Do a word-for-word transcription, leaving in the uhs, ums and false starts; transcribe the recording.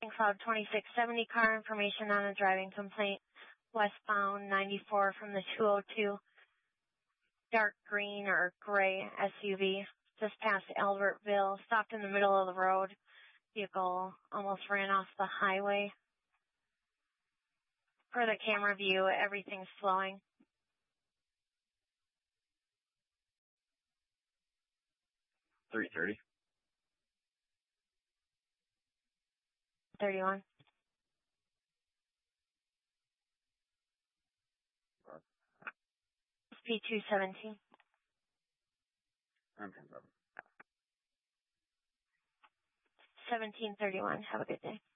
Cloud twenty-six seventy, car information on a driving complaint, westbound ninety-four from the two oh two, dark green or gray S U V, just past Albertville, stopped in the middle of the road. Vehicle almost ran off the highway. For the camera view, everything's flowing. three thirty. thirty-one. P two seventeen. I'm ten seven. seventeen thirty-one. Have a good day.